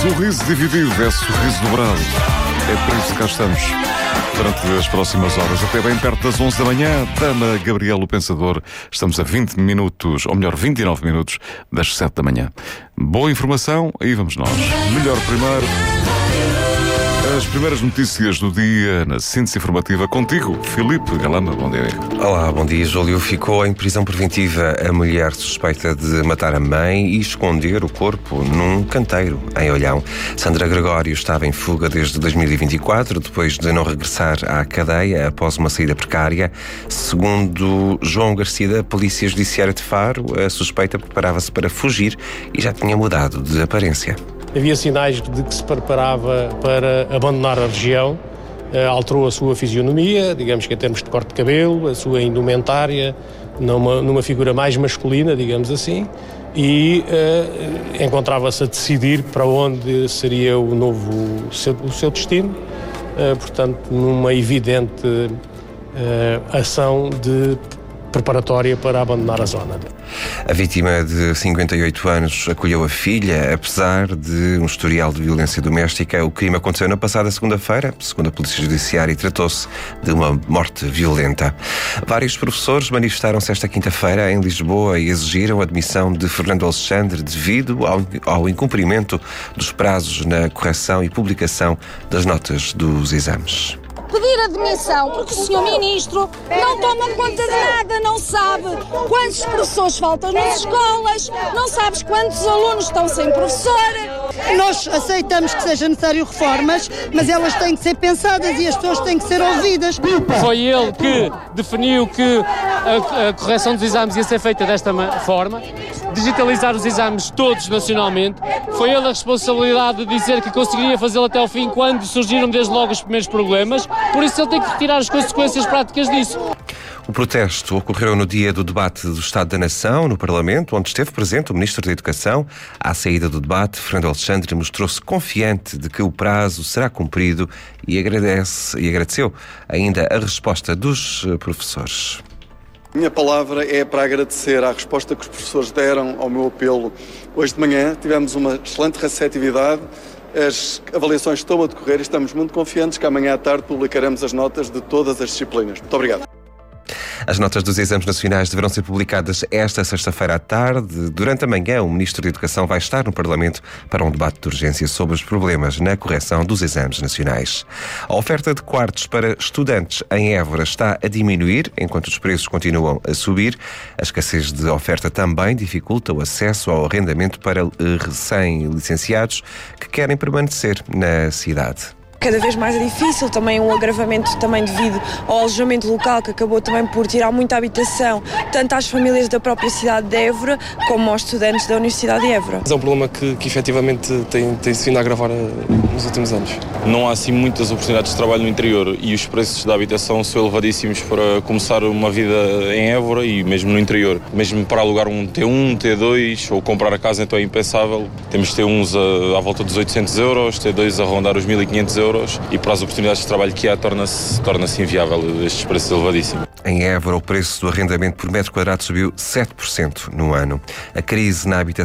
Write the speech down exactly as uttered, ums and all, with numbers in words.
Sorriso dividido é sorriso dobrado. É por isso que cá estamos. Durante as próximas horas, até bem perto das onze da manhã, Dama Gabriel o Pensador. Estamos a vinte minutos, ou melhor, vinte e nove minutos das sete da manhã. Boa informação, aí vamos nós. Melhor primeiro. As primeiras notícias do dia na síntese informativa contigo, Filipe Galamba. Bom dia. Olá, bom dia, Júlio. Ficou em prisão preventiva a mulher suspeita de matar a mãe e esconder o corpo num canteiro em Olhão. Sandra Gregório estava em fuga desde dois mil e vinte e quatro, depois de não regressar à cadeia após uma saída precária. Segundo João Garcia, da Polícia Judiciária de Faro, a suspeita preparava-se para fugir e já tinha mudado de aparência. Havia sinais de que se preparava para abandonar a região, uh, alterou a sua fisionomia, digamos que em termos de corte de cabelo, a sua indumentária, numa, numa figura mais masculina, digamos assim, e uh, encontrava-se a decidir para onde seria o novo o seu, o seu destino, uh, portanto, numa evidente uh, ação de preparatória para abandonar a zona. A vítima de cinquenta e oito anos acolheu a filha, apesar de um historial de violência doméstica. O crime aconteceu na passada segunda-feira, segundo a Polícia Judiciária, e tratou-se de uma morte violenta. Vários professores manifestaram-se esta quinta-feira em Lisboa e exigiram a admissão de Fernando Alexandre devido ao, ao incumprimento dos prazos na correção e publicação das notas dos exames. Pedir admissão, porque o senhor Ministro não toma conta de nada, não sabe quantos professores faltam nas escolas, não sabe quantos alunos estão sem professor. Nós aceitamos que sejam necessárias reformas, mas elas têm que ser pensadas e as pessoas têm que ser ouvidas. Foi ele que definiu que a, a correção dos exames ia ser feita desta forma, digitalizar os exames todos nacionalmente. Foi ele a responsabilidade de dizer que conseguiria fazê-lo até ao fim quando surgiram desde logo os primeiros problemas, por isso ele tem que retirar as consequências práticas disso. O protesto ocorreu no dia do debate do Estado da Nação, no Parlamento, onde esteve presente o Ministro da Educação. À saída do debate, Fernando Alexandre mostrou-se confiante de que o prazo será cumprido e, agradece, e agradeceu ainda a resposta dos professores. Minha palavra é para agradecer a resposta que os professores deram ao meu apelo. Hoje de manhã tivemos uma excelente receptividade, as avaliações estão a decorrer e estamos muito confiantes que amanhã à tarde publicaremos as notas de todas as disciplinas. Muito obrigado. As notas dos exames nacionais deverão ser publicadas esta sexta-feira à tarde. Durante a manhã, o Ministro da Educação vai estar no Parlamento para um debate de urgência sobre os problemas na correção dos exames nacionais. A oferta de quartos para estudantes em Évora está a diminuir, enquanto os preços continuam a subir. A escassez de oferta também dificulta o acesso ao arrendamento para recém-licenciados que querem permanecer na cidade. Cada vez mais é difícil, também um agravamento também devido ao alojamento local, que acabou também por tirar muita habitação, tanto às famílias da própria cidade de Évora, como aos estudantes da Universidade de Évora. É um problema que, que efetivamente tem, tem se vindo a agravar nos últimos anos. Não há assim muitas oportunidades de trabalho no interior e os preços da habitação são elevadíssimos para começar uma vida em Évora e mesmo no interior. Mesmo para alugar um T um, um T dois ou comprar a casa, então é impensável. Temos T uns a, à volta dos oitocentos euros, T dois a rondar os mil e quinhentos euros. E para as oportunidades de trabalho que há, torna-se, torna-se inviável estes preços elevadíssimos. Em Évora, o preço do arrendamento por metro quadrado subiu sete por cento no ano. A crise na habitação